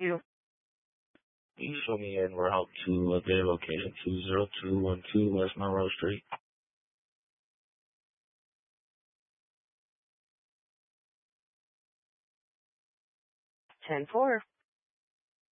you. You show me en route to their location, 20212 West Monroe Street. 10-4.